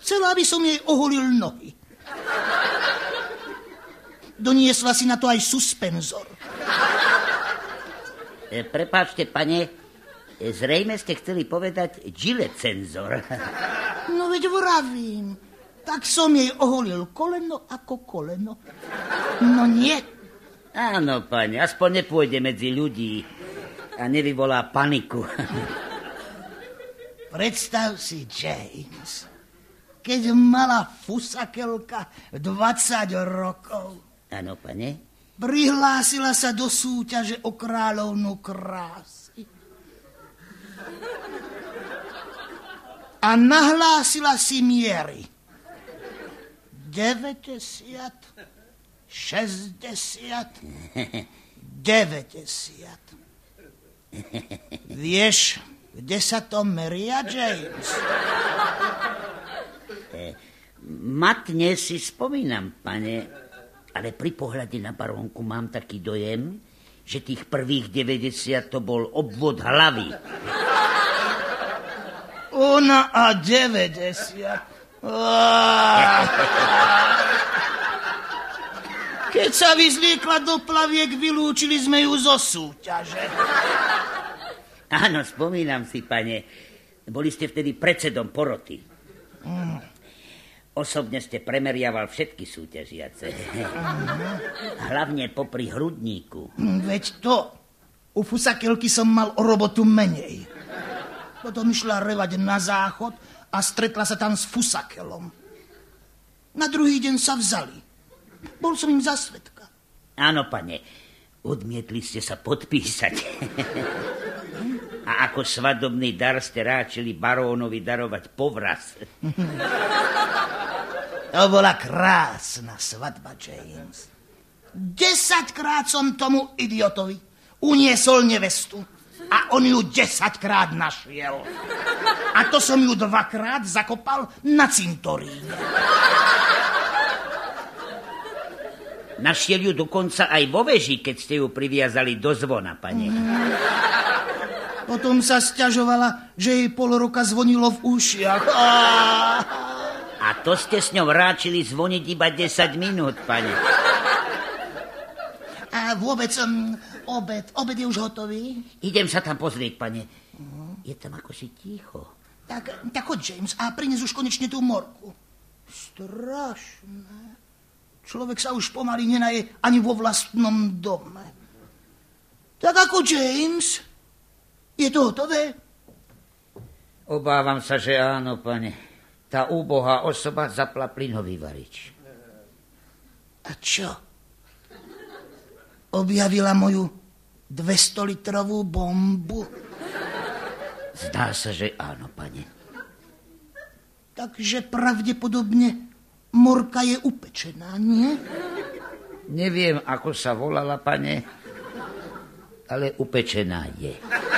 Chcela, aby som jej oholil nohy. Doniesla si na to aj suspenzor. Prepáčte, pane, zrejme ste chceli povedať gilecenzor. No veď vravím, tak som jej oholil koleno ako koleno. No nie. Áno, pane, aspoň nepôjde medzi ľudí a nevyvolá paniku. Predstav si, James, keď mala fusakelka 20 rokov. Áno, pane. Prihlásila sa do súťaže o kráľovnú krásy. A nahlásila si miery. 90, 60, 90. Vieš, kde sa to meria, James? Matne si spomínam, pane, ale pri pohľade na barónku mám taký dojem, že tých prvých 90 to bol obvod hlavy. Ona a 90. Keď sa vyzliekla do plaviek, vylúčili sme ju zo súťaže. Áno, spomínam si, pane. Boli ste vtedy predsedom poroty. Osobne ste premeriaval všetky súťažiace. Hlavne popri hrudníku. Veď to. U fusakelky som mal o robotu menej. Potom išla revať na záchod a stretla sa tam s fusakelom. Na druhý deň sa vzali. Bol som im za svedka. Áno, pane. Odmietli ste sa podpísať. A ako svadobný dar ste ráčili barónovi darovať povraz. To bola krásna svadba, James. 10-krát som tomu idiotovi uniesol nevestu a on ju 10-krát našiel. A to som ju 2-krát zakopal na cintoríne. Našiel ju dokonca aj vo veži, keď ste ju priviazali do zvona, pane. Potom sa sťažovala, že jej pol roka zvonilo v ušiach. A to ste s ňou ráčili zvoniť iba 10 minút, pane. A vôbec obed je už hotový? Idem sa tam pozrieť, pane. Je tam akože ticho. Tak choď, James, a prines už konečne tú morku. Strašné. Človek sa už pomaly nenaje ani vo vlastnom dome. Tak ako, James? Je to hotové? Obávam sa, že áno, pane. Tá úbohá osoba zapla plynový varič. A čo? Objavila moju 200-litrovú bombu? Zdá sa, že áno, pane. Takže pravdepodobne morka je upečená, nie? Neviem, ako sa volala, pane, ale upečená je.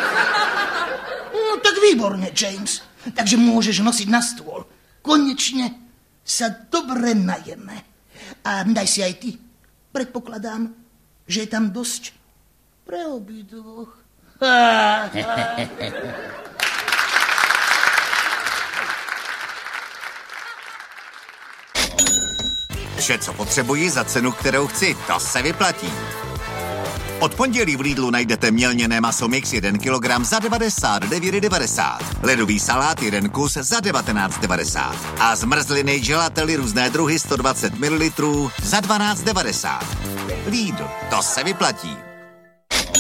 No tak výborne, James. Takže môžeš nosiť na stôl. Konečne sa dobre najeme. A daj si aj ty. Predpokladám, že je tam dosť pre obidvoch. Vše, co potřebuji za cenu, kterou chci, to se vyplatí. Od pondělí v Lidlu najdete mělněné maso mix 1 kg za 99,90. Ledový salát 1 kus za 19,90. A zmrzliny gelately různé druhy 120 ml za 12,90. Lidl, to se vyplatí.